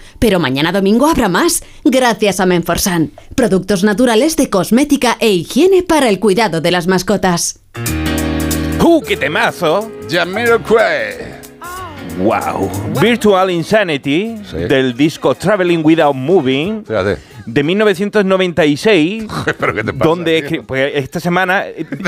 pero mañana domingo habrá más, gracias a Menforsan. Productos naturales de cosmética e higiene para el cuidado de las mascotas. ¡Qué temazo! Jamiroquai. ¡Wow! Virtual Insanity, sí, del disco Traveling Without Moving. Fíjate. De 1996, ¿Pero qué te pasa, donde pues, esta semana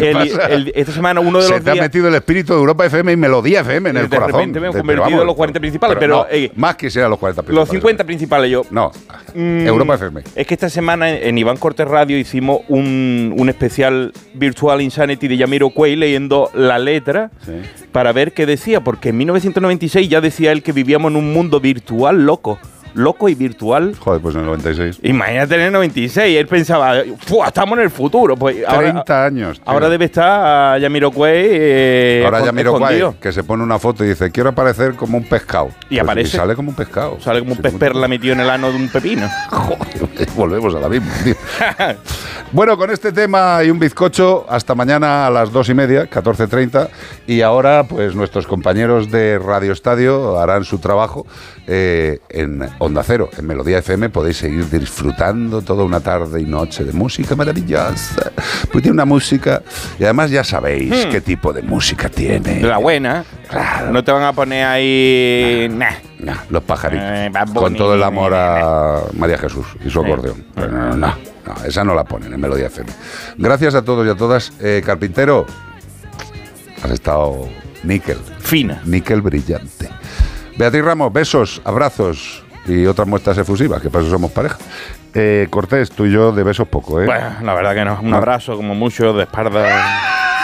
uno de los Se te ha metido el espíritu de Europa FM y Melodía FM en el corazón. De repente me he convertido en los 40 principales, pero no, más quisiera los 40 principales. Los 50 principales yo. No, Europa FM. Es que esta semana en Iván Cortés Radio hicimos un especial Virtual Insanity de Jamiroquai leyendo la letra, sí, para ver qué decía, porque en 1996 ya decía él que vivíamos en un mundo virtual loco y virtual. Joder, pues en el 96. Imagínate en el 96. Él pensaba, estamos en el futuro. Pues 30 años. Tío. Ahora debe estar Jamiroquai. Ahora Jamiroquai, que se pone una foto y dice, quiero aparecer como un pescado. Y pues, aparece. Y sale como un pescado. Sale como un pez perla metido en el ano de un pepino. Joder, volvemos a la misma, tío. Bueno, con este tema y un bizcocho, hasta mañana a las 2:30, 14:30. Y ahora, pues nuestros compañeros de Radio Estadio harán su trabajo en Onda Cero, en Melodía FM. Podéis seguir disfrutando toda una tarde y noche de música maravillosa. Pues tiene una música, y además ya sabéis qué tipo de música tiene. De la buena. Claro. No te van a poner ahí... los pajaritos. Con todo el amor a María Jesús y su acordeón. Pero no, esa no la ponen en Melodía FM. Gracias a todos y a todas. Carpintero, has estado níquel. Fina. Níquel brillante. Beatriz Ramos, besos, abrazos y otras muestras efusivas, que para eso somos pareja. Cortés, tú y yo de besos poco, ¿eh? Bueno, la verdad que no. Un abrazo, como mucho, de espalda.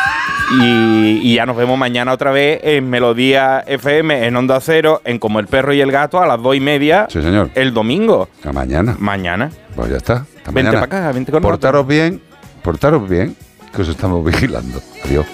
Y ya nos vemos mañana otra vez en Melodía FM, en Onda Cero, en Como el Perro y el Gato, a las 2:30. Sí, señor. El domingo. A mañana. Mañana. Pues ya está. Vente para acá, vente con nosotros. Portaros bien, que os estamos vigilando. Adiós.